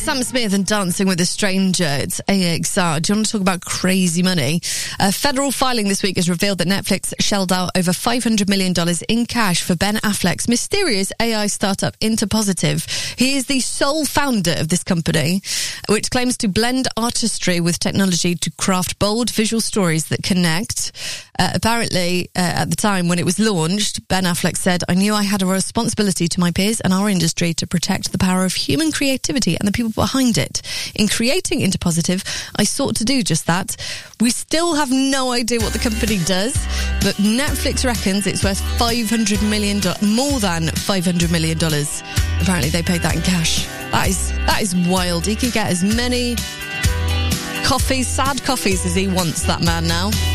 Sam Smith and Dancing with a Stranger. It's AXR. Do you want to talk about crazy money? A federal filing this week has revealed that Netflix shelled out over $500 million in cash for Ben Affleck's mysterious AI startup Interpositive. He is the sole founder of this company, which claims to blend artistry with technology to craft bold visual stories that connect. Apparently, at the time when it was launched, Ben Affleck said, "I knew I had a responsibility to my peers and our industry to protect the power of human creativity and the people behind it. In creating Interpositive, I sought to do just that." We still have no idea what the company does, but Netflix reckons it's worth $500 million, more than $500 million. Apparently they paid that in cash. That is wild. He can get as many sad coffees as he wants, that man now.